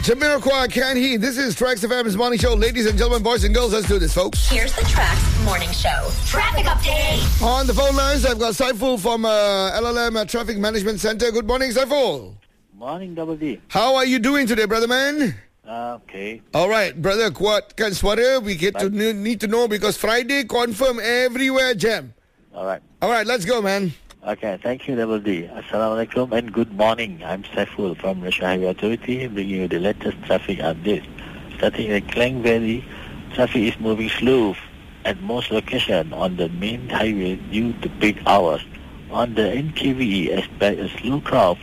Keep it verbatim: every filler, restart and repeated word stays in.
Jamiroquai, Can He? This is Trax F M's morning show. Ladies and gentlemen, boys and girls, let's do this, folks. Here's the Trax morning show. Traffic update. On the phone lines, I've got Saiful from uh, L L M uh, Traffic Management Center. Good morning, Saiful. Morning, Double D. How are you doing today, brother man? Uh, okay. All right, brother. What kind of sweater? We get to ne- need to know because Friday confirm everywhere jam. All right. All right, let's go, man. Okay, thank you, Double D. Assalamualaikum and good morning. I'm Saiful from Malaysia Highway Authority, bringing you the latest traffic update. Starting in Klang Valley, traffic is moving slow at most locations on the main highway due to peak hours. On the N K V E, expect a slow crowd